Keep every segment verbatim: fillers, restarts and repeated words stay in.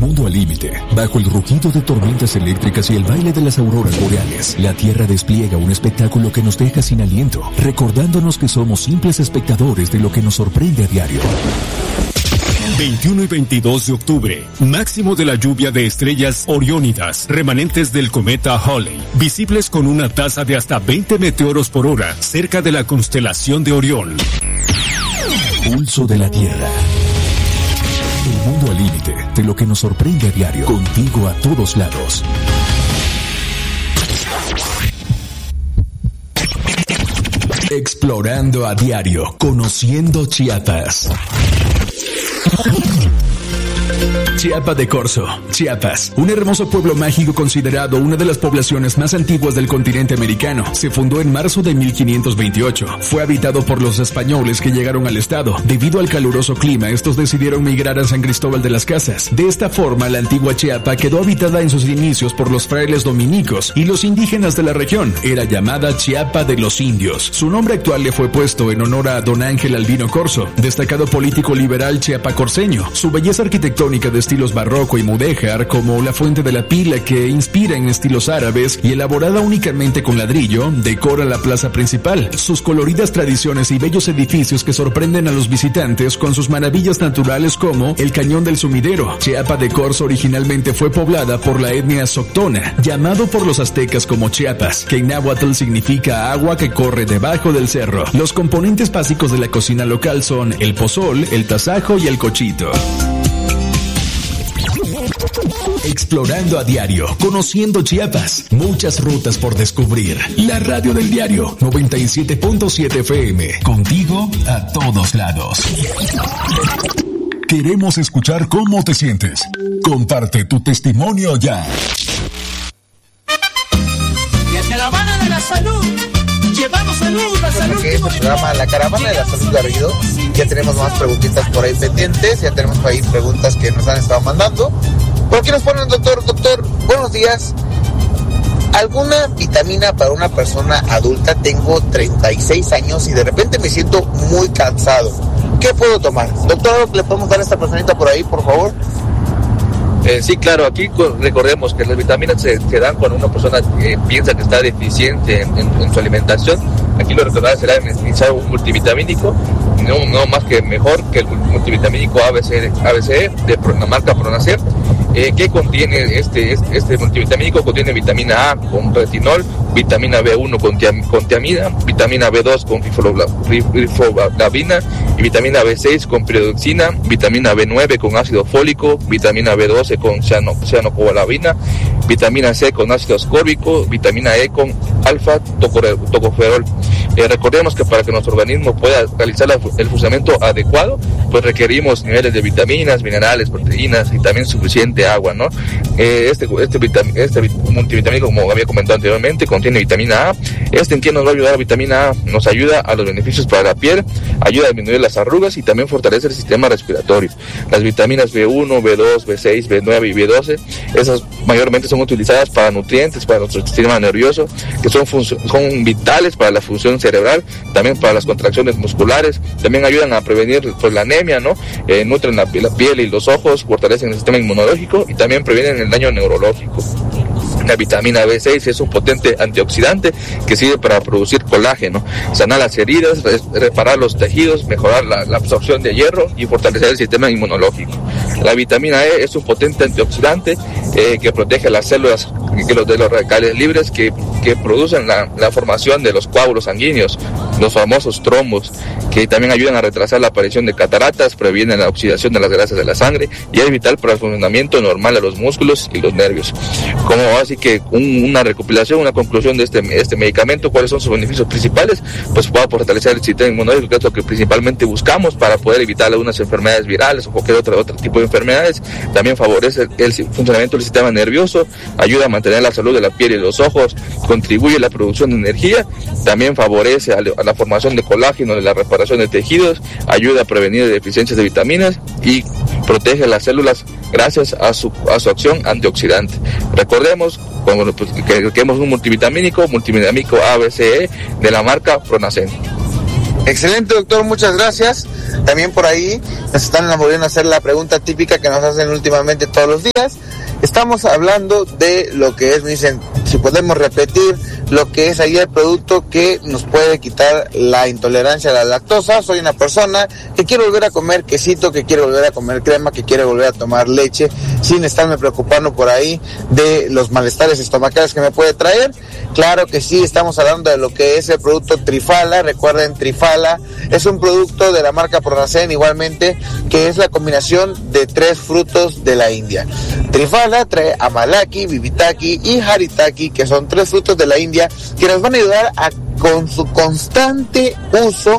mundo al límite, bajo el rugido de tormentas eléctricas y el baile de las auroras boreales, la Tierra despliega un espectáculo que nos deja sin aliento, recordándonos que somos simples espectadores de lo que nos sorprende a diario. veintiuno y veintidós de octubre, máximo de la lluvia de estrellas oriónidas, remanentes del cometa Halley, visibles con una tasa de hasta veinte meteoros por hora, cerca de la constelación de Orión. Pulso de la Tierra. El mundo al límite de lo que nos sorprende a diario, contigo a todos lados. Explorando a diario, conociendo Chiapas. Chiapa de Corzo, Chiapas, un hermoso pueblo mágico considerado una de las poblaciones más antiguas del continente americano. Se fundó en marzo de mil quinientos veintiocho. Fue habitado por los españoles que llegaron al estado. Debido al caluroso clima, estos decidieron migrar a San Cristóbal de las Casas. De esta forma, la antigua Chiapa quedó habitada en sus inicios por los frailes dominicos y los indígenas de la región. Era llamada Chiapa de los Indios. Su nombre actual le fue puesto en honor a don Ángel Albino Corzo, destacado político liberal chiapacorseño. Su belleza arquitectónica de estilos barroco y mudéjar, como la Fuente de la Pila, que inspira en estilos árabes y elaborada únicamente con ladrillo, decora la plaza principal. Sus coloridas tradiciones y bellos edificios que sorprenden a los visitantes con sus maravillas naturales como el Cañón del Sumidero. Chiapa de Corzo originalmente fue poblada por la etnia Soctona, llamado por los aztecas como Chiapas, que en náhuatl significa agua que corre debajo del cerro. Los componentes básicos de la cocina local son el pozol, el tasajo y el cochito. Explorando a diario, conociendo Chiapas, muchas rutas por descubrir. La radio del diario noventa y siete punto siete F M, contigo a todos lados. Queremos escuchar cómo te sientes. Comparte tu testimonio ya. Y hacia la mano de la salud, llevamos salud, la salud. Que este programa La Caravana de la Salud Garrido, ya tenemos más preguntitas por ahí pendientes, ya tenemos por ahí preguntas que nos han estado mandando. Por aquí nos ponen, doctor, doctor, buenos días. ¿Alguna vitamina para una persona adulta? Tengo treinta y seis años y de repente me siento muy cansado. ¿Qué puedo tomar? Doctor, ¿le podemos dar a esta personita por ahí, por favor? Eh, sí, claro, aquí recordemos que las vitaminas se, se dan cuando una persona eh, piensa que está deficiente en, en, en su alimentación. Aquí lo recomendable será utilizar un multivitamínico, no, no más que mejor que el multivitamínico A B C, A B C de la marca Pronacet. Eh, ¿Qué contiene este, este, este multivitamínico? Contiene vitamina A con retinol, vitamina B uno con, tiam, con tiamina, vitamina B dos con rifoblavina y vitamina B seis con piridoxina, vitamina B nueve con ácido fólico, vitamina B doce con ciano, cianocobalamina, vitamina C con ácido ascórbico, vitamina E con alfa tocoferol. Eh, recordemos que para que nuestro organismo pueda realizar la, el funcionamiento adecuado, pues requerimos niveles de vitaminas, minerales, proteínas y también suficiente agua, ¿no? Eh, este, este, vitam, este multivitamínico, como había comentado anteriormente, contiene vitamina A. Este, ¿en qué nos va a ayudar la vitamina A? Nos ayuda a los beneficios para la piel, ayuda a disminuir las arrugas y también fortalece el sistema respiratorio. Las vitaminas B uno, B dos, B seis, B nueve y B doce, esas mayormente son utilizadas para nutrientes, para nuestro sistema nervioso, que son, son vitales para la función cerebral, también para las contracciones musculares, también ayudan a prevenir pues, la anemia, ¿no? Eh, nutren la, la piel y los ojos, fortalecen el sistema inmunológico y también previenen el daño neurológico. La vitamina B seis es un potente antioxidante que sirve para producir colágeno, sanar las heridas, reparar los tejidos, mejorar la, la absorción de hierro y fortalecer el sistema inmunológico. La vitamina E es un potente antioxidante eh, que protege las células que los de los radicales libres que, que producen la, la formación de los coágulos sanguíneos, los famosos trombos, que también ayudan a retrasar la aparición de cataratas, previenen la oxidación de las grasas de la sangre y es vital para el funcionamiento normal de los músculos y los nervios. Como así que un, una recopilación, una conclusión de este, este medicamento, cuáles son sus beneficios principales, pues va a fortalecer el sistema inmunológico, que es lo que principalmente buscamos para poder evitar algunas enfermedades virales o cualquier otro, otro tipo de enfermedades. También favorece el funcionamiento del sistema nervioso, ayuda a mantener la salud de la piel y los ojos, contribuye a la producción de energía, también favorece a la formación de colágeno, de la reparación de tejidos, ayuda a prevenir deficiencias de vitaminas y protege las células gracias a su, a su acción antioxidante. Recordemos cuando, pues, que queremos un multivitamínico, multivitamínico A B C E de la marca Pronacet. Excelente, doctor, muchas gracias. También por ahí nos están volviendo a hacer la pregunta típica que nos hacen últimamente todos los días. Estamos hablando de lo que es, me dicen, si podemos repetir lo que es ahí el producto que nos puede quitar la intolerancia a la lactosa. Soy una persona que quiere volver a comer quesito, que quiere volver a comer crema, que quiere volver a tomar leche, sin estarme preocupando por ahí de los malestares estomacales que me puede traer. Claro que sí, estamos hablando de lo que es el producto Triphala. Recuerden, Triphala es un producto de la marca Pronacen, igualmente, que es la combinación de tres frutos de la India. Triphala trae Amalaki, Bibitaki y Haritaki, que son tres frutos de la India que nos van a ayudar a, con su constante uso,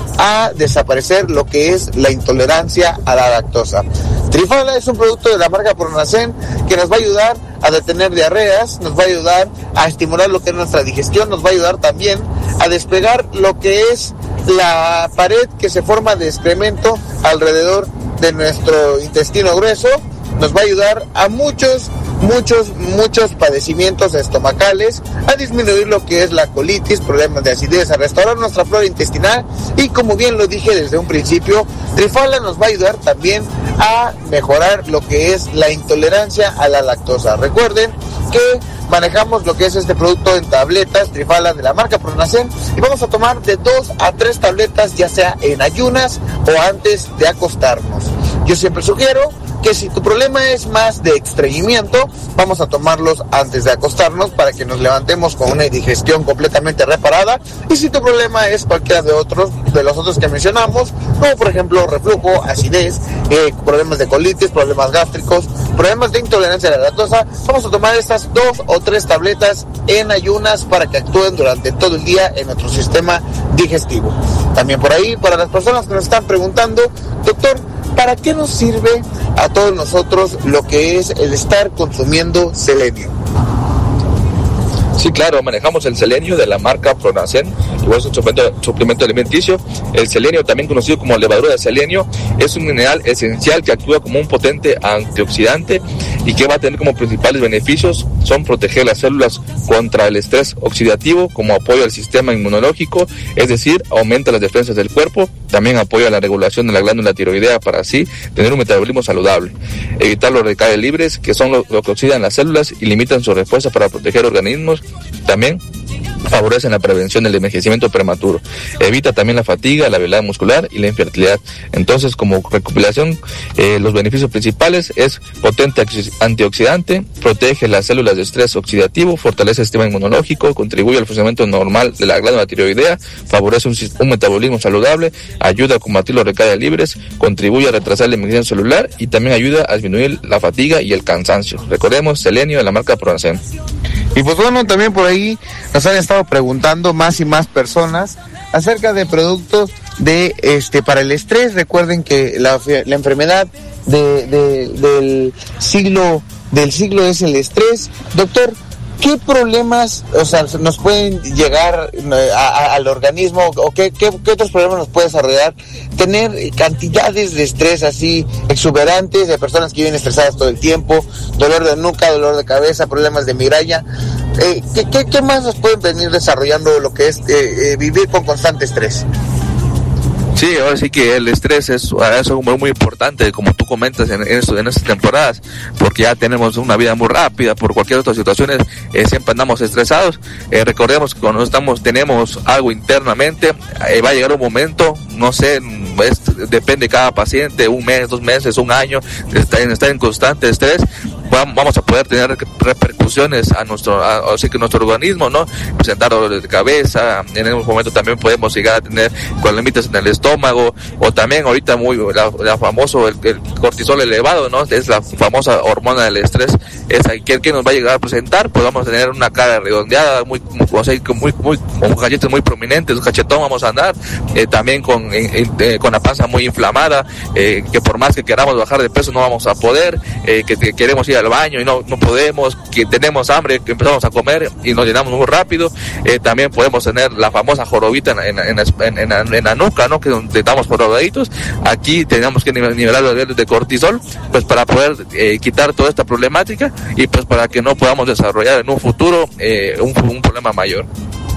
a desaparecer lo que es la intolerancia a la lactosa. Triphala es un producto de la marca Pronacen que nos va a ayudar a detener diarreas, nos va a ayudar a estimular lo que es nuestra digestión, nos va a ayudar también a despegar lo que es la pared que se forma de excremento alrededor de nuestro intestino grueso. Nos va a ayudar a muchos, muchos, muchos padecimientos estomacales, a disminuir lo que es la colitis, problemas de acidez, a restaurar nuestra flora intestinal y, como bien lo dije desde un principio, Triphala nos va a ayudar también a mejorar lo que es la intolerancia a la lactosa. Recuerden que manejamos lo que es este producto en tabletas, Triphala de la marca Pronacen, y vamos a tomar de dos a tres tabletas, ya sea en ayunas o antes de acostarnos. Yo siempre sugiero que si tu problema es más de estreñimiento, vamos a tomarlos antes de acostarnos para que nos levantemos con una digestión completamente reparada. Y si tu problema es cualquiera de otros, de los otros que mencionamos, como por ejemplo reflujo, acidez, eh, problemas de colitis, problemas gástricos, problemas de intolerancia a la lactosa, vamos a tomar estas dos o tres tabletas en ayunas para que actúen durante todo el día en nuestro sistema digestivo. También por ahí, para las personas que nos están preguntando, doctor, ¿para qué nos sirve a todos nosotros lo que es el estar consumiendo selenio? Sí, claro, manejamos el selenio de la marca Pronacen, igual es un suplemento, suplemento alimenticio. El selenio, también conocido como levadura de selenio, es un mineral esencial que actúa como un potente antioxidante y que va a tener como principales beneficios son proteger las células contra el estrés oxidativo, como apoyo al sistema inmunológico, es decir, aumenta las defensas del cuerpo, también apoya la regulación de la glándula tiroidea para así tener un metabolismo saludable, evitar los radicales libres, que son los lo que oxidan las células y limitan su respuesta para proteger organismos. También favorecen la prevención del envejecimiento prematuro, evita también la fatiga, la debilidad muscular y la infertilidad. Entonces, como recopilación, eh, los beneficios principales es potente antioxidante, protege las células de estrés oxidativo, fortalece el sistema inmunológico, contribuye al funcionamiento normal de la glándula tiroidea, favorece un, un metabolismo saludable, ayuda a combatir los recaídas libres, contribuye a retrasar la envejecimiento celular y también ayuda a disminuir la fatiga y el cansancio. Recordemos, selenio de la marca Pronacen. Y pues bueno, también por ahí nos han estado preguntando más y más personas acerca de productos de este para el estrés. Recuerden que la, la enfermedad de, de, del siglo del siglo es el estrés. Doctor, ¿qué problemas, o sea, nos pueden llegar a, a, al organismo o qué, qué, qué otros problemas nos puede desarrollar tener cantidades de estrés así exuberantes, de personas que viven estresadas todo el tiempo, dolor de nuca, dolor de cabeza, problemas de migraña? Eh, ¿qué, qué, ¿Qué más nos pueden venir desarrollando lo que es eh, eh, vivir con constante estrés? Sí, ahora sí que el estrés es, es algo muy, muy importante, como tú comentas en, en, esto, en estas temporadas, porque ya tenemos una vida muy rápida, por cualquier otra situación eh, siempre andamos estresados. Eh, recordemos que cuando estamos, tenemos algo internamente, eh, va a llegar un momento, no sé, es, depende de cada paciente, un mes, dos meses, un año, estar en, estar en constante estrés, vamos a poder tener repercusiones a nuestro, a, así que nuestro organismo, ¿no? Presentar dolores de cabeza, en algún momento también podemos llegar a tener límites en el estómago, o también ahorita muy, la, la famoso, el, el cortisol elevado, ¿no? Es la famosa hormona del estrés, es ahí que, que nos va a llegar a presentar, pues vamos a tener una cara redondeada, muy, muy, o sea, muy, muy, con cachetes muy prominentes, un cachetón vamos a andar, eh, también con, eh, eh, con la panza muy inflamada, eh, que por más que queramos bajar de peso no vamos a poder, eh, que, que queremos ir al baño y no, no podemos, que tenemos hambre, que empezamos a comer y nos llenamos muy rápido. Eh, también podemos tener la famosa jorobita en, en, en, en, en, en la nuca, ¿no? Que donde estamos jorobaditos. Aquí tenemos que nivelar los niveles de cortisol, pues para poder eh, quitar toda esta problemática y pues para que no podamos desarrollar en un futuro eh, un, un problema mayor.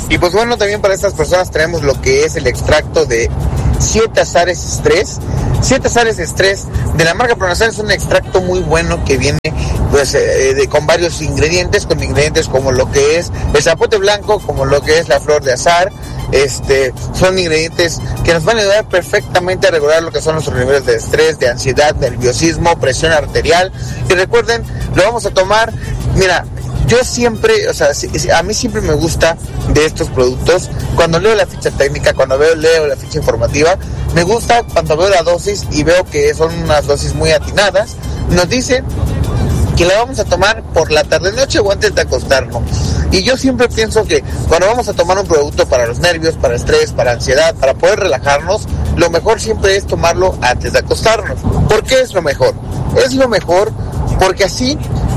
Y pues bueno, también para estas personas tenemos lo que es el extracto de siete azares estrés. siete azares estrés de la marca Pronacen es un extracto muy bueno que viene pues eh, de, con varios ingredientes, con ingredientes como lo que es el zapote blanco, como lo que es la flor de azar. Este, son ingredientes que nos van a ayudar perfectamente a regular lo que son nuestros niveles de estrés, de ansiedad, nerviosismo, presión arterial. Y recuerden, lo vamos a tomar, mira, yo siempre, o sea, a mí siempre me gusta de estos productos, cuando leo la ficha técnica, cuando veo, leo la ficha informativa, me gusta cuando veo la dosis y veo que son unas dosis muy atinadas. Nos dicen que la vamos a tomar por la tarde-noche o antes de acostarnos. Y yo siempre pienso que cuando vamos a tomar un producto para los nervios, para estrés, para ansiedad, para poder relajarnos, lo mejor siempre es tomarlo antes de acostarnos. ¿Por qué es lo mejor? Es lo mejor porque así,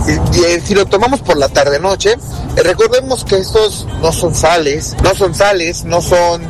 eh, si lo tomamos por la tarde-noche, eh, recordemos que estos no son sales, no son sales, no son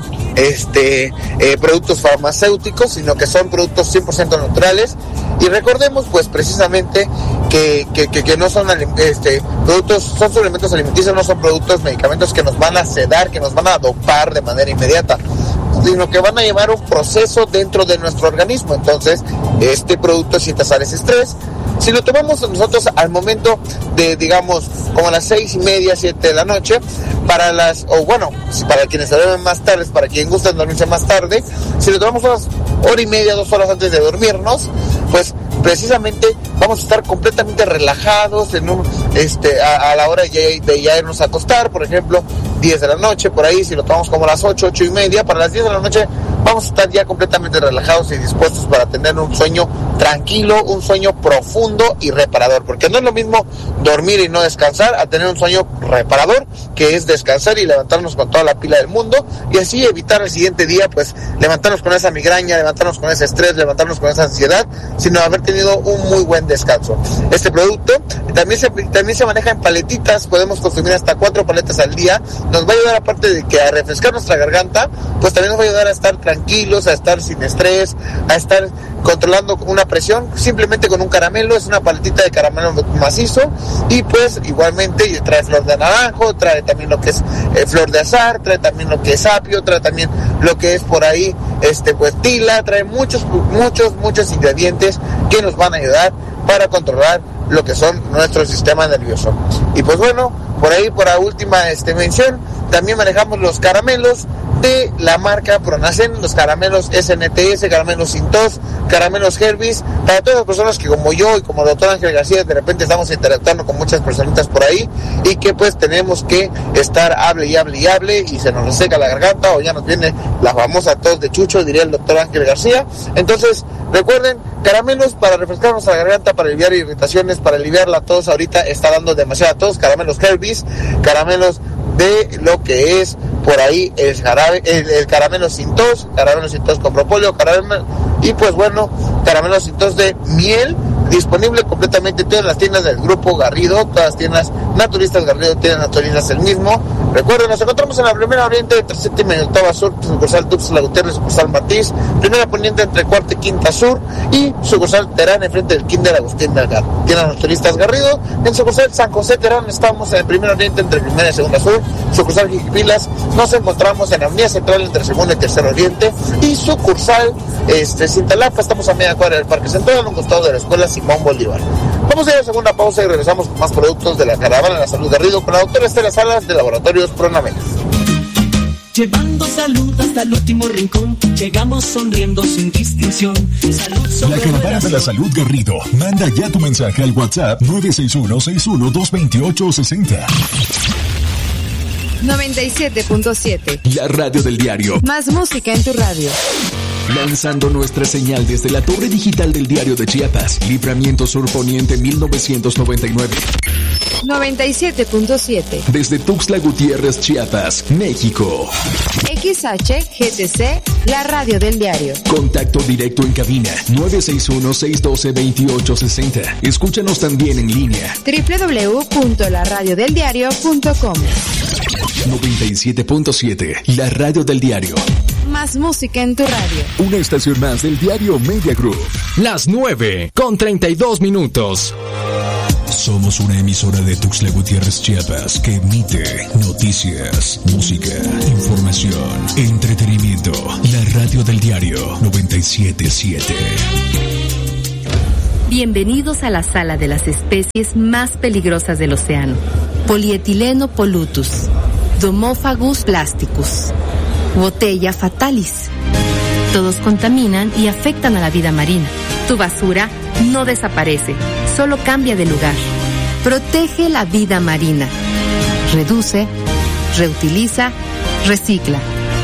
este eh, productos farmacéuticos, sino que son productos cien por ciento naturales. Y recordemos pues precisamente que, que, que, que no son este, productos, son suplementos alimenticios, no son productos, medicamentos que nos van a sedar, que nos van a dopar de manera inmediata, sino que van a llevar un proceso dentro de nuestro organismo. Entonces, este producto siete azares estrés, si lo tomamos nosotros al momento de, digamos, como a las seis y media, siete de la noche, para las, o bueno, para quienes se duermen más tarde, para quien gusta dormirse más tarde, si lo tomamos unas hora y media, dos horas antes de dormirnos, pues precisamente vamos a estar completamente relajados en un, este, a, a la hora de, de ya irnos a acostar, por ejemplo, diez de la noche, por ahí, si lo tomamos como a las ocho, ocho y media, para las diez de la noche vamos a estar ya completamente relajados y dispuestos para tener un sueño tranquilo, un sueño profundo y reparador, porque no es lo mismo dormir y no descansar a tener un sueño reparador, que es descansar y levantarnos con toda la pila del mundo, y así evitar el siguiente día, pues, levantarnos con esa migraña, levantarnos con ese estrés, levantarnos con esa ansiedad, sino haber tenido un muy buen descanso. Este producto también se, también se maneja en paletitas, podemos consumir hasta cuatro paletas al día, nos va a ayudar, aparte de que a refrescar nuestra garganta, pues también nos va a ayudar a estar tranquilos, a estar sin estrés, a estar controlando una presión, simplemente con un caramelo. Es una paletita de caramelo macizo, y pues igualmente trae flor de naranjo, trae también lo que es eh, flor de azar, trae también lo que es apio, trae también lo que es por ahí este pues tila, trae muchos, muchos, muchos ingredientes que nos van a ayudar para controlar lo que son nuestro sistema nervioso. Y pues bueno, por ahí, por la última este, mención, también manejamos los caramelos de la marca Pronacen, los caramelos S N T S, caramelos sin tos, caramelos Herbis, para todas las personas que como yo y como el doctor Ángel García de repente estamos interactuando con muchas personitas por ahí y que pues tenemos que estar hable y hable y hable y se nos reseca la garganta o ya nos viene la famosa tos de chucho, diría el doctor Ángel García. Entonces recuerden, caramelos para refrescar nuestra garganta, para aliviar irritaciones, para aliviar la tos. Ahorita está dando demasiada tos. Caramelos Herbis, caramelos de lo que es por ahí el jarabe, el, el caramelo sin tos, caramelo sin tos con propóleo, caramelo, y pues bueno, caramelo sin tos de miel, disponible completamente en todas las tiendas del Grupo Garrido, todas las tiendas naturistas Garrido tienen naturistas el mismo. Recuerden, nos encontramos en la primera oriente entre séptima y octava sur, sucursal Tuxtla Gutiérrez, sucursal Matiz, primera poniente entre cuarta y quinta sur, y sucursal Terán enfrente del Kinder Agustín Delgado. Tiendas naturistas Garrido, en sucursal San José Terán estamos en el primer oriente entre primera y segunda sur, sucursal Jiquipilas, nos encontramos en la avenida central entre segundo y tercer oriente, y sucursal este, Cintalapa, estamos a media cuadra del Parque Central, a un costado de la escuela Simón Bolívar. Vamos a ir a la segunda pausa y regresamos con más productos de la caravana de la salud Garrido con la doctora Estela Salas de Laboratorios Pronamec. Llevando salud hasta el último rincón, llegamos sonriendo sin distinción. Salud sobre la caravana de la salud Garrido. Manda ya tu mensaje al WhatsApp nueve seis uno, seis uno dos dos ocho seis cero. noventa y siete punto siete. La radio del diario. Más música en tu radio. Lanzando nuestra señal desde la torre digital del Diario de Chiapas, Libramiento Sur Poniente mil novecientos noventa y nueve. noventa y siete punto siete. Desde Tuxtla Gutiérrez, Chiapas, México. X H G T C, la radio del diario. Contacto directo en cabina nueve seis uno, seis uno dos, dos ocho seis cero. Escúchanos también en línea doble u doble u doble u punto la radio del diario punto com. noventa y siete punto siete, la radio del diario. Más música en tu radio. Una estación más del diario Media Group. Las nueve con treinta y dos minutos. Somos una emisora de Tuxtla Gutiérrez, Chiapas, que emite noticias, música, información, entretenimiento. La radio del diario noventa y siete siete. Bienvenidos a la sala de las especies más peligrosas del océano. Polietileno polutus, Domophagus plasticus, Botella fatalis. Todos contaminan y afectan a la vida marina. Tu basura no desaparece, solo cambia de lugar. Protege la vida marina. Reduce, reutiliza, recicla.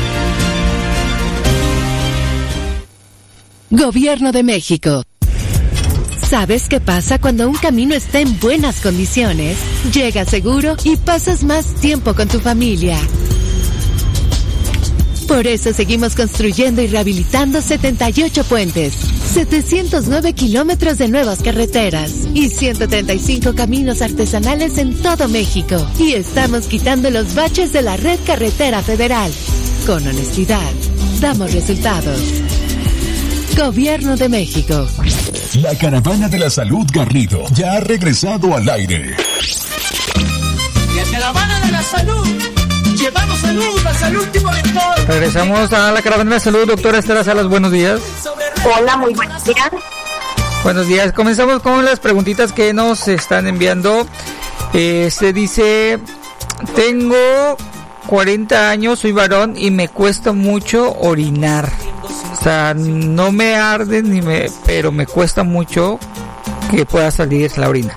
Gobierno de México. ¿Sabes qué pasa cuando un camino está en buenas condiciones? Llega seguro y pasas más tiempo con tu familia. Por eso seguimos construyendo y rehabilitando setenta y ocho puentes, setecientos nueve kilómetros de nuevas carreteras y ciento treinta y cinco caminos artesanales en todo México. Y estamos quitando los baches de la red carretera federal. Con honestidad, damos resultados. Gobierno de México. La caravana de la salud Garrido ya ha regresado al aire. Y la caravana de la salud, llevamos salud hasta el último rincón. Regresamos a la caravana de la salud, doctora Estela Salas, buenos días. Hola, muy buenos días. Buenos días, comenzamos con las preguntitas que nos están enviando. Eh, se dice, tengo cuarenta años, soy varón y me cuesta mucho orinar. O sea, no me arde ni me, pero me cuesta mucho que pueda salir la orina.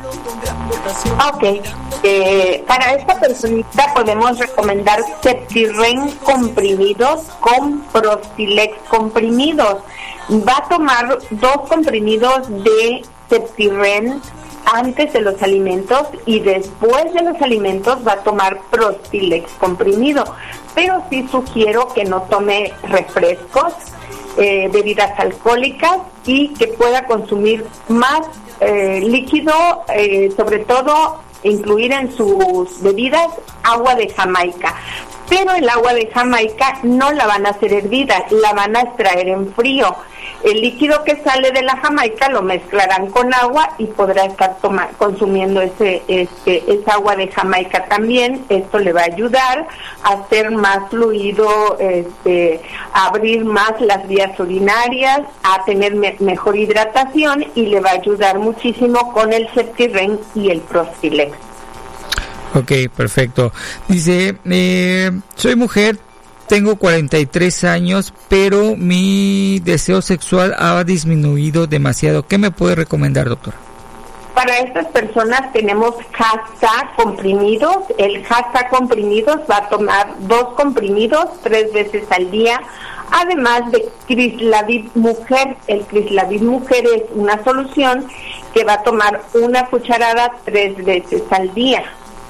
Ok, eh, para esta personita podemos recomendar Septiren comprimidos con Prostilex comprimidos. Va a tomar dos comprimidos de Septiren antes de los alimentos y después de los alimentos va a tomar Prostilex comprimido. Pero sí sugiero que no tome refrescos, Eh, bebidas alcohólicas y que pueda consumir más eh, líquido, eh, sobre todo incluir en sus bebidas agua de Jamaica. Pero el agua de Jamaica no la van a hacer hervida, la van a extraer en frío. El líquido que sale de la Jamaica lo mezclarán con agua y podrá estar toma, consumiendo ese, este, esa agua de Jamaica también. Esto le va a ayudar a hacer más fluido, este, a abrir más las vías urinarias, a tener me, mejor hidratación y le va a ayudar muchísimo con el Septiren y el Prostilex. Ok, perfecto. Dice, eh, soy mujer, tengo cuarenta y tres años, pero mi deseo sexual ha disminuido demasiado. ¿Qué me puede recomendar, doctor? Para estas personas tenemos Jasta comprimidos. El Jasta comprimidos va a tomar dos comprimidos tres veces al día. Además de Crislavit Mujer. El Crislavit Mujer es una solución que va a tomar una cucharada tres veces al día.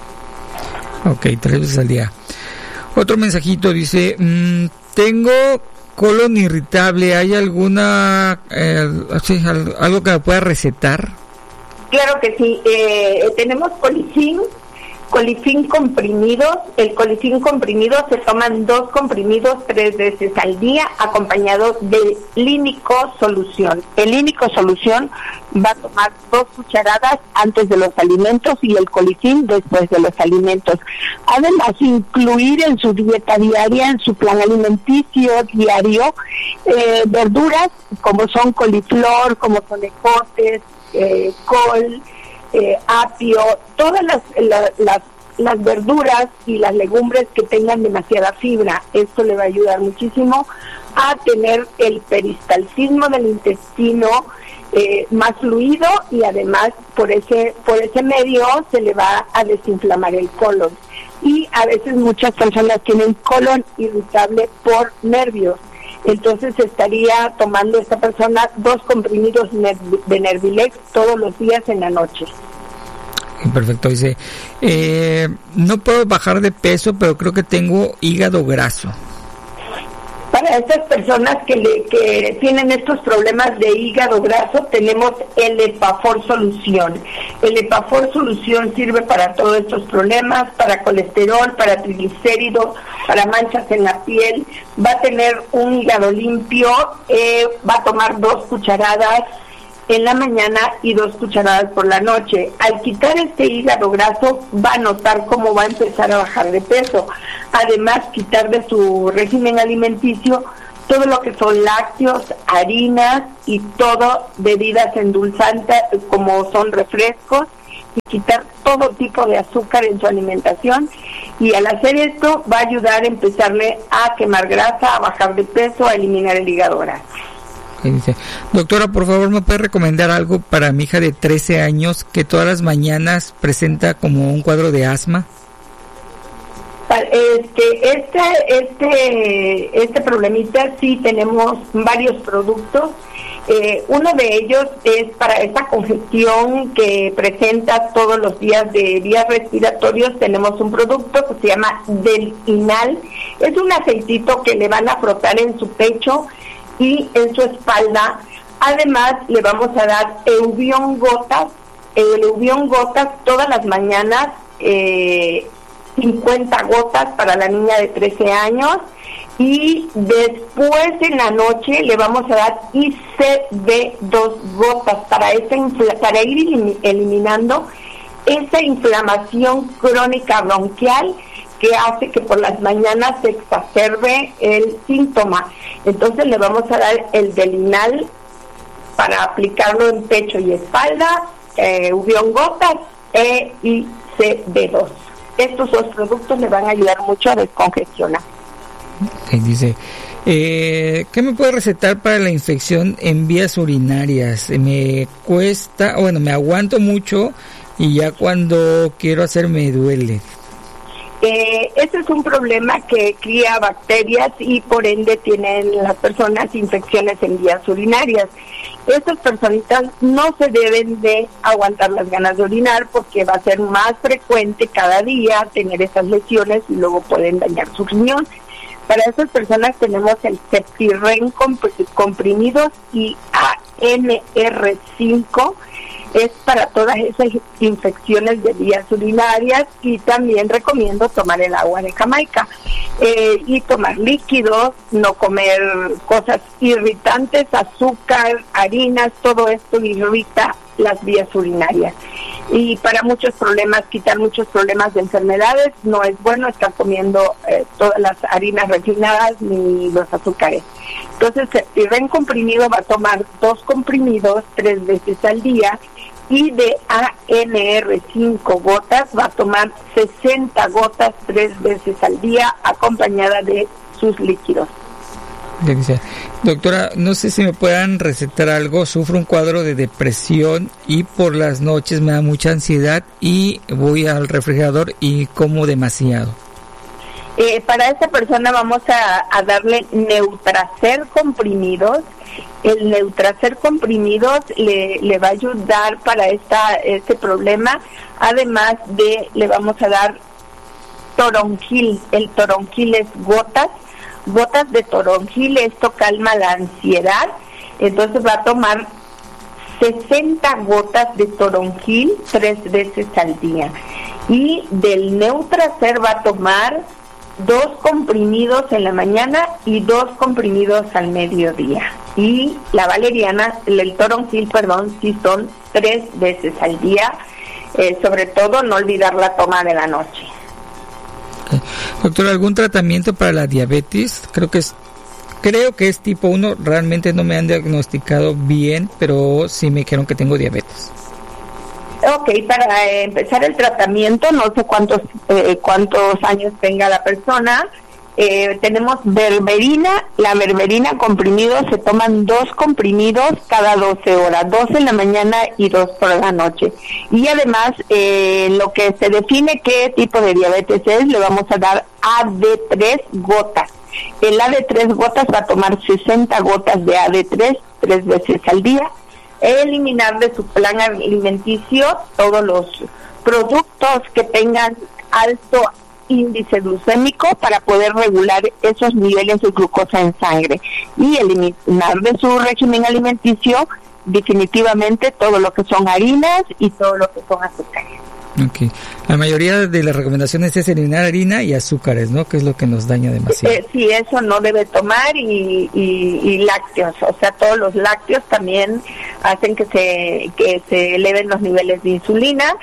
Ok, tres veces al día. Otro mensajito dice, mmm, tengo colon irritable, ¿hay alguna, eh, algo que me pueda recetar? Claro que sí, eh, tenemos Colifin, Colifin comprimidos. El Colifin comprimido se toman dos comprimidos tres veces al día acompañado de Línico Solución. El Línico Solución va a tomar dos cucharadas antes de los alimentos y el Colifin después de los alimentos. Además, incluir en su dieta diaria, en su plan alimenticio diario, eh, verduras como son coliflor, como son ejotes, eh, col, Eh, apio, todas las, la, las, las verduras y las legumbres que tengan demasiada fibra. Esto le va a ayudar muchísimo a tener el peristaltismo del intestino eh, más fluido y además por ese, por ese medio se le va a desinflamar el colon. Y a veces muchas personas tienen colon irritable por nervios. Entonces estaría tomando esta persona dos comprimidos de Nervilex todos los días en la noche. Perfecto, dice, eh, no puedo bajar de peso, pero creo que tengo hígado graso. Para estas personas que, le, que tienen estos problemas de hígado graso, tenemos el Epafor Solución. El Epafor Solución sirve para todos estos problemas, para colesterol, para triglicéridos, para manchas en la piel. Va a tener un hígado limpio, eh, va a tomar dos cucharadas en la mañana y dos cucharadas por la noche. Al quitar este hígado graso va a notar cómo va a empezar a bajar de peso. Además, quitar de su régimen alimenticio todo lo que son lácteos, harinas y todo bebidas endulzantes como son refrescos, y quitar todo tipo de azúcar en su alimentación. Y al hacer esto va a ayudar a empezarle a quemar grasa, a bajar de peso, a eliminar el hígado graso. Dice, doctora, por favor, ¿me puede recomendar algo para mi hija de trece años que todas las mañanas presenta como un cuadro de asma? Este, este, este, este problemita sí tenemos varios productos. Eh, uno de ellos es para esta congestión que presenta todos los días de vías respiratorios. Tenemos un producto que se llama Delinal. Es un aceitito que le van a frotar en su pecho y en su espalda. Además le vamos a dar Eubión gotas, el Eubión gotas todas las mañanas, eh, cincuenta gotas para la niña de trece años, y después en la noche le vamos a dar I C B dos gotas para, esa infla- para ir eliminando esa inflamación crónica bronquial que hace que por las mañanas se exacerbe el síntoma. Entonces le vamos a dar el Delinal para aplicarlo en pecho y espalda, eh, Ubión gotas e I C B dos. Estos dos productos le van a ayudar mucho a descongestionar. Okay, dice, eh, ¿qué me puede recetar para la infección en vías urinarias? Me cuesta, bueno, me aguanto mucho y ya cuando quiero hacer me duele. Eh, este es un problema que cría bacterias y por ende tienen las personas infecciones en vías urinarias. Estas personitas no se deben de aguantar las ganas de orinar porque va a ser más frecuente cada día tener esas lesiones y luego pueden dañar su riñón. Para esas personas tenemos el Septirren comprimidos y A N R cinco. Es para todas esas infecciones de vías urinarias, y también recomiendo tomar el agua de Jamaica eh, y tomar líquidos, no comer cosas irritantes, azúcar, harinas, todo esto irrita las vías urinarias. Y para muchos problemas, quitar muchos problemas de enfermedades, no es bueno estar comiendo eh, todas las harinas refinadas ni los azúcares. Entonces, el Ren comprimido va a tomar dos comprimidos tres veces al día, y de A N R cinco gotas va a tomar sesenta gotas tres veces al día, acompañada de sus líquidos. Doctora, no sé si me puedan recetar algo. Sufro un cuadro de depresión y por las noches me da mucha ansiedad y voy al refrigerador y como demasiado. Eh, para esta persona vamos a, a darle Neutracer comprimidos. El Neutracer comprimidos le, le va a ayudar para esta este problema. Además de, le vamos a dar Toronjil. El Toronjil es gotas, gotas de Toronjil. Esto calma la ansiedad. Entonces va a tomar sesenta gotas de Toronjil tres veces al día. Y del Neutracer va a tomar dos comprimidos en la mañana y dos comprimidos al mediodía. Y la valeriana, el Toronjil, perdón, sí son tres veces al día. Eh, sobre todo no olvidar la toma de la noche. Okay. Doctor, ¿algún tratamiento para la diabetes? Creo que es creo que es tipo uno. Realmente no me han diagnosticado bien, pero sí me dijeron que tengo diabetes. Ok, para eh, empezar el tratamiento, no sé cuántos eh, cuántos años tenga la persona. Eh, tenemos berberina. La berberina comprimidos, se toman dos comprimidos cada doce horas, dos en la mañana y dos por la noche. Y además, eh, lo que se define qué tipo de diabetes es, le vamos a dar A D tres gotas. El A D tres gotas va a tomar sesenta gotas de A D tres tres veces al día. Eliminar de su plan alimenticio todos los productos que tengan alto índice glucémico para poder regular esos niveles de glucosa en sangre, y eliminar de su régimen alimenticio definitivamente todo lo que son harinas y todo lo que son azúcares. Okay. La mayoría de las recomendaciones es eliminar harina y azúcares, ¿no? Que es lo que nos daña demasiado. Eh, sí, eso no debe tomar y, y, y lácteos, o sea, todos los lácteos también hacen que se que se eleven los niveles de insulina.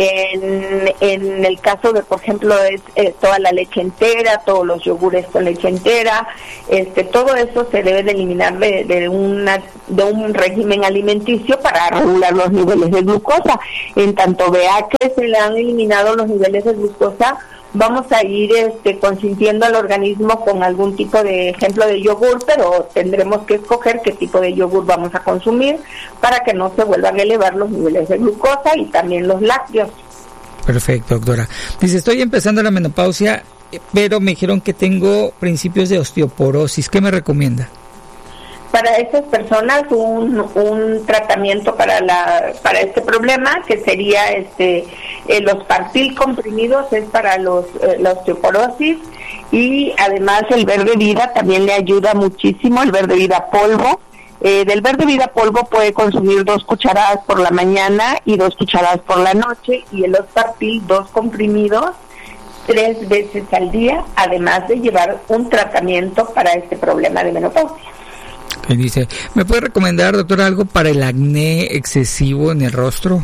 En, en el caso de, por ejemplo, es eh, toda la leche entera, todos los yogures con leche entera, este, todo eso se debe de eliminar de, de una de un régimen alimenticio para regular los niveles de glucosa. En tanto vea que se le han eliminado los niveles de glucosa, vamos a ir este, consintiendo al organismo con algún tipo de ejemplo de yogur, pero tendremos que escoger qué tipo de yogur vamos a consumir para que no se vuelvan a elevar los niveles de glucosa y también los lácteos. Perfecto, doctora. Dice, estoy empezando la menopausia, pero me dijeron que tengo principios de osteoporosis. ¿Qué me recomienda? Para estas personas un, un tratamiento para la para este problema, que sería este eh, los Partil comprimidos, es para los eh, la osteoporosis, y además el Verde Vida también le ayuda muchísimo, el Verde Vida polvo. Eh, del Verde Vida polvo puede consumir dos cucharadas por la mañana y dos cucharadas por la noche, y el Partil dos comprimidos tres veces al día, además de llevar un tratamiento para este problema de menopausia. Y dice, ¿me puede recomendar, doctora, algo para el acné excesivo en el rostro?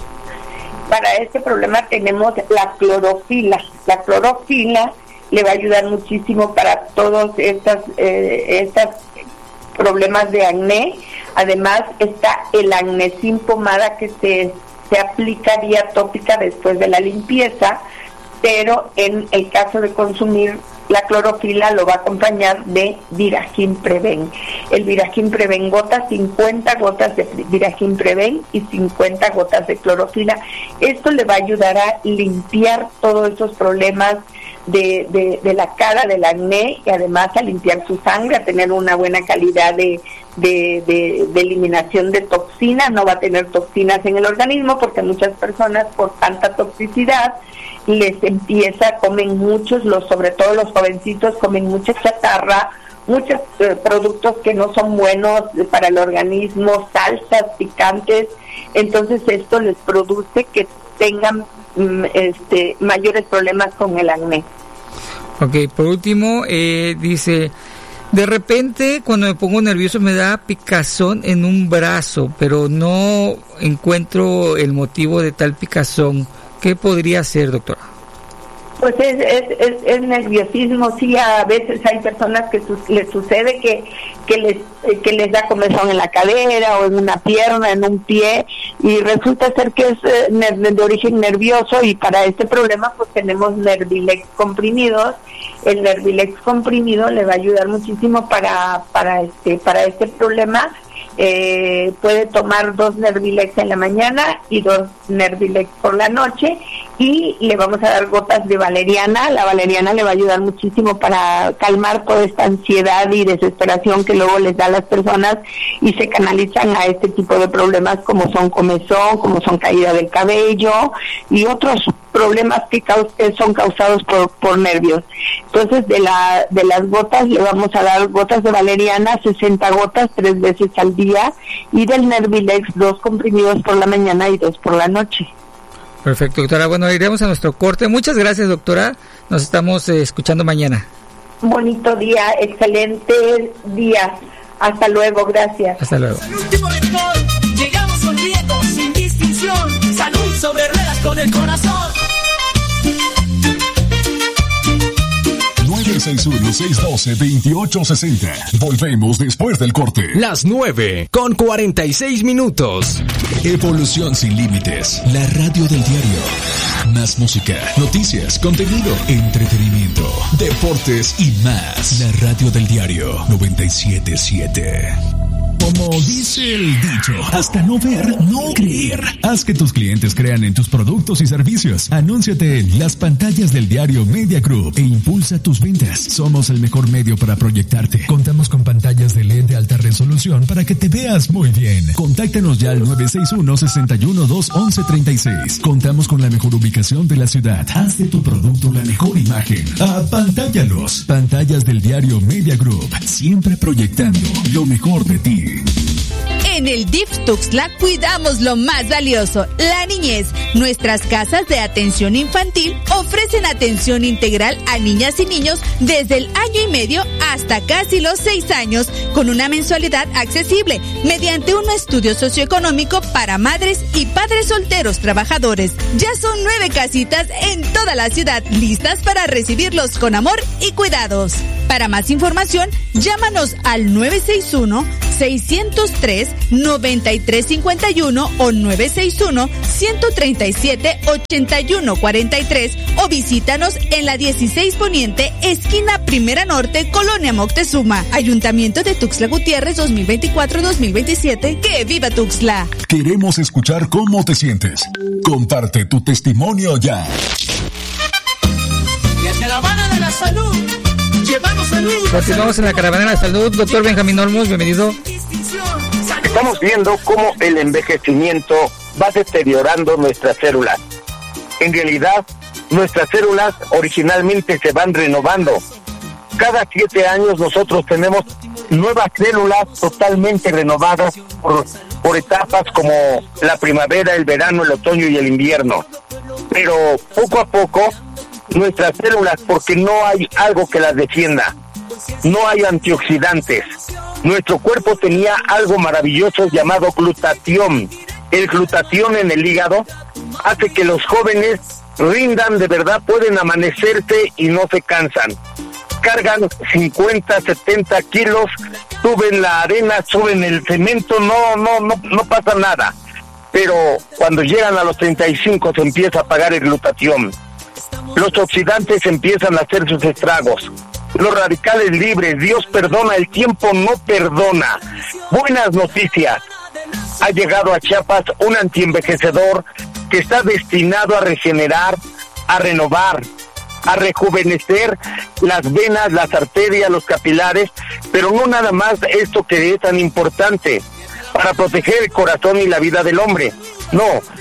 Para este problema tenemos la clorofila. La clorofila le va a ayudar muchísimo para todos estos eh, estos problemas de acné. Además está el Acnesin pomada, que se, se aplica vía tópica después de la limpieza, pero en el caso de consumir la clorofila lo va a acompañar de Viragin Preven. El Viragin Preven gotas, cincuenta gotas de Viragin Preven y cincuenta gotas de clorofila. Esto le va a ayudar a limpiar todos esos problemas de, de, de la cara, del acné, y además a limpiar su sangre, a tener una buena calidad de, de, de, de eliminación de toxinas. No va a tener toxinas en el organismo, porque muchas personas, por tanta toxicidad, les empieza, comen muchos, los sobre todo los jovencitos, comen mucha chatarra, muchos eh, productos que no son buenos para el organismo, salsas picantes. Entonces esto les produce que tengan mm, este mayores problemas con el acné. Ok, por último, eh, dice, de repente cuando me pongo nervioso me da picazón en un brazo, pero no encuentro el motivo de tal picazón. ¿Qué podría ser, doctora? Pues es, es, es, es nerviosismo, sí. A veces hay personas que su, les sucede que que les que les da comezón en la cadera o en una pierna, en un pie, y resulta ser que es eh, de origen nervioso, y para este problema pues tenemos Nervilex comprimidos. El Nervilex comprimido le va a ayudar muchísimo para para este para este problema. Eh, puede tomar dos Nervilex en la mañana y dos Nervilex por la noche, y le vamos a dar gotas de valeriana. La valeriana le va a ayudar muchísimo para calmar toda esta ansiedad y desesperación que luego les da a las personas y se canalizan a este tipo de problemas, como son comezón, como son caída del cabello y otros problemas que, caus- que son causados por, por nervios. Entonces de la de las gotas le vamos a dar gotas de valeriana, sesenta gotas tres veces al día, y del Nervilex dos comprimidos por la mañana y dos por la noche. Perfecto, doctora. Bueno, iremos a nuestro corte. Muchas gracias, doctora. Nos estamos eh, escuchando mañana. Bonito día, excelente día. Hasta luego, gracias. Hasta luego. Al último rincón, llegamos sonriendo sin distinción. Salud sobre ruedas con el corazón. nueve seis uno, seis uno dos, dos ocho seis cero. Volvemos después del corte. Las nueve con cuarenta y seis minutos. Evolución sin límites. La radio del diario. Más música, noticias, contenido, entretenimiento, deportes y más. La radio del diario noventa y siete punto siete. Como dice el dicho, hasta no ver, no creer. Haz que tus clientes crean en tus productos y servicios. Anúnciate en las pantallas del diario Media Group e impulsa tus ventas. Somos el mejor medio para proyectarte. Contamos con pantallas de L E D de alta resolución para que te veas muy bien. Contáctanos ya al nueve seis uno, seis uno dos, once treinta y seis. Contamos con la mejor ubicación de la ciudad. Haz de tu producto la mejor imagen. Apantállalos. Pantallas del diario Media Group. Siempre proyectando lo mejor de ti. En el D I F Tuxtla cuidamos lo más valioso, la niñez. Nuestras casas de atención infantil ofrecen atención integral a niñas y niños desde el año y medio hasta casi los seis años, con una mensualidad accesible, mediante un estudio socioeconómico para madres y padres solteros trabajadores. Ya son nueve casitas en toda la ciudad, listas para recibirlos con amor y cuidados. Para más información, llámanos al nueve seis uno, seis cero tres, nueve tres cinco uno o nueve seis uno, uno tres siete, ocho uno cuatro tres o visítanos en la dieciséis Poniente, esquina Primera Norte, Colonia Moctezuma. Ayuntamiento de Tuxtla Gutiérrez dos mil veinticuatro dos mil veintisiete. ¡Que viva Tuxtla! Queremos escuchar cómo te sientes. Comparte tu testimonio ya. La caravana de la salud. Llevamos salud. Continuamos en la caravana de la salud. Doctor Benjamín Olmos, bienvenido. Estamos viendo cómo el envejecimiento va deteriorando nuestras células. En realidad, nuestras células originalmente se van renovando. Cada siete años nosotros tenemos nuevas células totalmente renovadas por, por etapas como la primavera, el verano, el otoño y el invierno. Pero poco a poco, nuestras células, porque no hay algo que las defienda, no hay antioxidantes. Nuestro cuerpo tenía algo maravilloso llamado glutatión. El glutatión en el hígado hace que los jóvenes rindan de verdad, pueden amanecerse y no se cansan. Cargan cincuenta, setenta kilos, suben la arena, suben el cemento, no, no, no, no pasa nada. Pero cuando llegan a los treinta y cinco se empieza a apagar el glutatión. Los oxidantes empiezan a hacer sus estragos. Los radicales libres, Dios perdona, el tiempo no perdona. Buenas noticias. Ha llegado a Chiapas un antienvejecedor que está destinado a regenerar, a renovar, a rejuvenecer las venas, las arterias, los capilares, pero no nada más esto que es tan importante para proteger el corazón y la vida del hombre. No,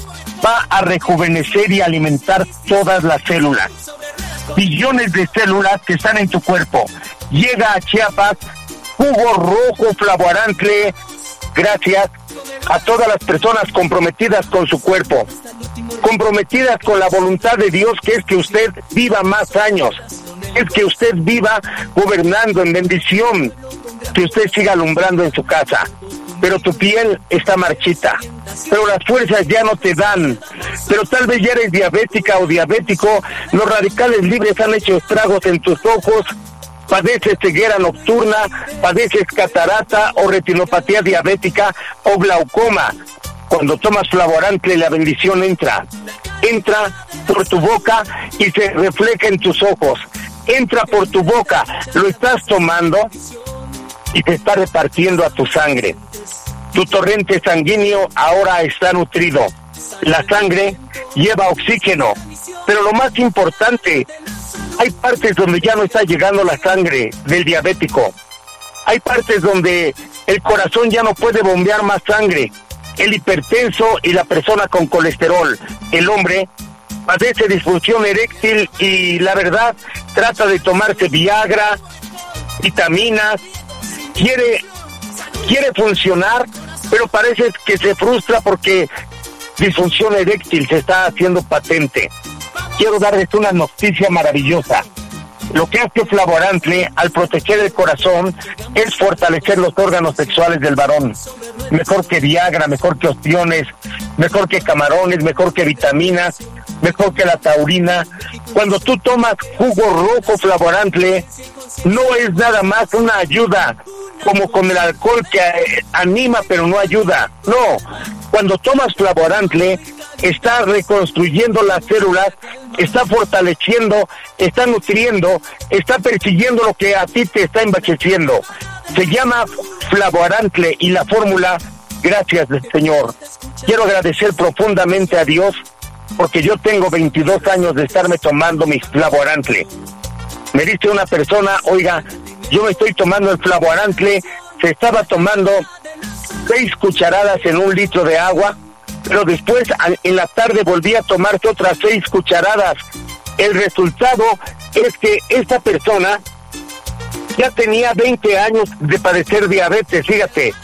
va a rejuvenecer y alimentar todas las células. Billones de células que están en tu cuerpo. Llega a Chiapas jugo rojo flavoarantle, gracias a todas las personas comprometidas con su cuerpo, comprometidas con la voluntad de Dios, que es que usted viva más años, es que usted viva gobernando en bendición, que usted siga alumbrando en su casa. Pero tu piel está marchita, pero las fuerzas ya no te dan, pero tal vez ya eres diabética o diabético, los radicales libres han hecho estragos en tus ojos, padeces ceguera nocturna, padeces catarata o retinopatía diabética o glaucoma. Cuando tomas flavoarantle, la bendición entra, entra por tu boca y se refleja en tus ojos, entra por tu boca, lo estás tomando y te está repartiendo a tu sangre. Tu torrente sanguíneo ahora está nutrido. La sangre lleva oxígeno. Pero lo más importante, hay partes donde ya no está llegando la sangre del diabético. Hay partes donde el corazón ya no puede bombear más sangre. El hipertenso y la persona con colesterol. El hombre padece disfunción eréctil y la verdad trata de tomarse Viagra, vitaminas, quiere, quiere funcionar, pero parece que se frustra porque disfunción eréctil se está haciendo patente. Quiero darles una noticia maravillosa. Lo que hace flavoarantle al proteger el corazón es fortalecer los órganos sexuales del varón. Mejor que Viagra, mejor que opciones, mejor que camarones, mejor que vitaminas, mejor que la taurina. Cuando tú tomas jugo rojo flavoarantle, no es nada más una ayuda, como con el alcohol que anima pero no ayuda. No, cuando tomas flavoarantle, está reconstruyendo las células, está fortaleciendo, está nutriendo, está persiguiendo lo que a ti te está envejeciendo. Se llama flavoarantle y la fórmula, gracias Señor. Quiero agradecer profundamente a Dios porque yo tengo veintidós años de estarme tomando mi flavoarantle. Me dice una persona, oiga, yo me estoy tomando el flavoarantle, se estaba tomando seis cucharadas en un litro de agua, pero después en la tarde volví a tomarse otras seis cucharadas. El resultado es que esta persona ya tenía veinte años de padecer diabetes, fíjate,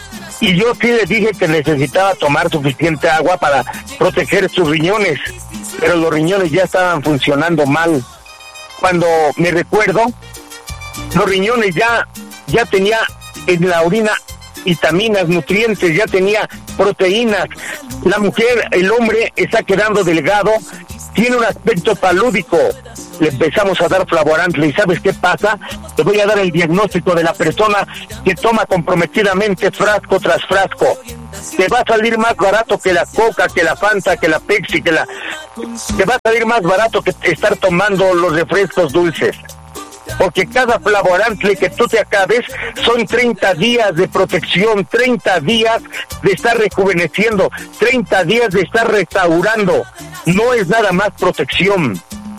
Y yo sí le dije que necesitaba tomar suficiente agua para proteger sus riñones, pero los riñones ya estaban funcionando mal. Cuando me recuerdo, los riñones ya, ya tenía en la orina vitaminas, nutrientes, ya tenía proteínas. La mujer, el hombre está quedando delgado, tiene un aspecto palúdico. Le empezamos a dar Flavorantle y ¿sabes qué pasa? Te voy a dar el diagnóstico de la persona que toma comprometidamente frasco tras frasco. Te va a salir más barato que la Coca, que la Fanta, que la Pepsi, que la... Te va a salir más barato que estar tomando los refrescos dulces. Porque cada Flavorantle que tú te acabes son treinta días de protección, treinta días de estar rejuveneciendo, treinta días de estar restaurando. No es nada más protección,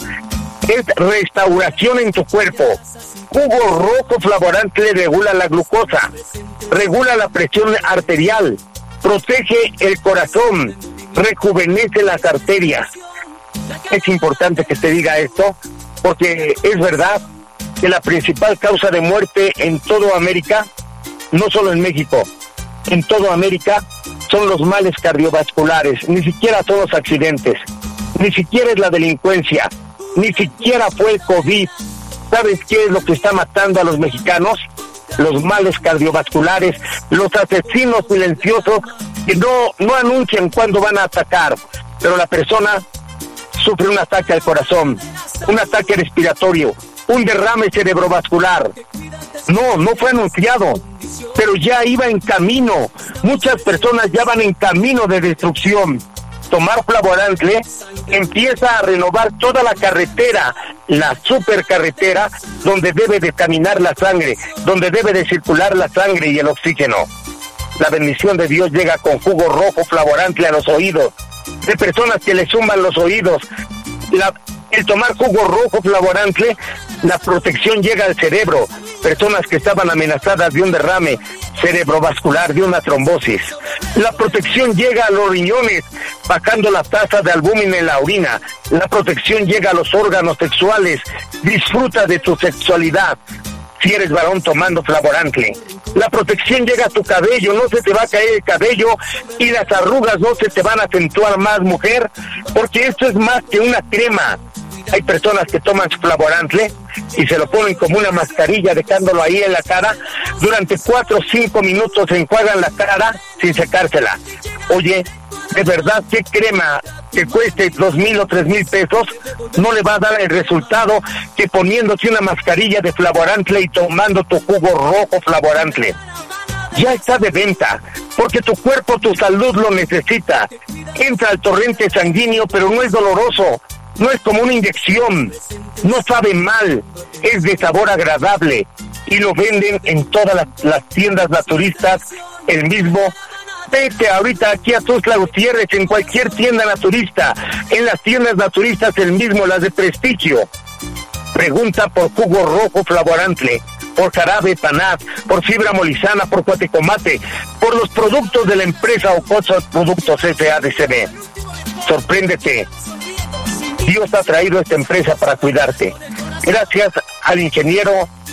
es restauración en tu cuerpo. Jugo rojo Flavorantle regula la glucosa, regula la presión arterial, protege el corazón, rejuvenece las arterias. Es importante que te diga esto, porque es verdad que la principal causa de muerte en toda América, no solo en México, en toda América, son los males cardiovasculares. Ni siquiera son los accidentes, ni siquiera es la delincuencia, ni siquiera fue el COVID. ¿Sabes qué es lo que está matando a los mexicanos? Los males cardiovasculares, los asesinos silenciosos que no, no anuncian cuándo van a atacar, pero la persona sufre un ataque al corazón, un ataque respiratorio, un derrame cerebrovascular. No, no fue anunciado, pero ya iba en camino. Muchas personas ya van en camino de destrucción. Tomar Flavorantle empieza a renovar toda la carretera, la supercarretera, donde debe de caminar la sangre, donde debe de circular la sangre y el oxígeno. La bendición de Dios llega con jugo rojo Flavorantle a los oídos, de personas que le zumban los oídos. La, el tomar jugo rojo Flavorantle, la protección llega al cerebro. Personas que estaban amenazadas de un derrame cerebrovascular, de una trombosis. La protección llega a los riñones, bajando la tasa de albúmina en la orina. La protección llega a los órganos sexuales. Disfruta de tu sexualidad si eres varón tomando Flavorantle. La protección llega a tu cabello, no se te va a caer el cabello y las arrugas no se te van a acentuar más, mujer, porque esto es más que una crema. Hay personas que toman su Flavorantle y se lo ponen como una mascarilla, dejándolo ahí en la cara. Durante cuatro o cinco minutos se enjuagan la cara sin secársela. Oye, de verdad, ¿qué crema que cueste dos mil o tres mil pesos no le va a dar el resultado que poniéndose una mascarilla de Flavorantle y tomando tu jugo rojo Flavorantle? Ya está de venta, porque tu cuerpo, tu salud lo necesita. Entra al torrente sanguíneo, pero no es doloroso. No es como una inyección, no sabe mal, es de sabor agradable y lo venden en todas las, las tiendas naturistas, el mismo. Vete ahorita aquí a Tuxtla Gutiérrez, en cualquier tienda naturista, en las tiendas naturistas el mismo, las de prestigio. Pregunta por jugo rojo Flavorantle, por jarabe Panat, por fibra molizana, por cuatecomate, por los productos de la empresa Ocosa Productos S A D C B. Sorpréndete. Dios ha traído esta empresa para cuidarte. Gracias al ingeniero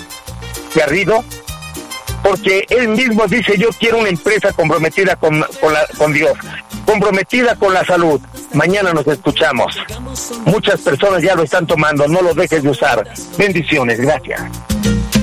Garrido, porque él mismo dice: yo quiero una empresa comprometida con, con, la, con Dios, comprometida con la salud. Mañana nos escuchamos. Muchas personas ya lo están tomando, no lo dejes de usar. Bendiciones, gracias.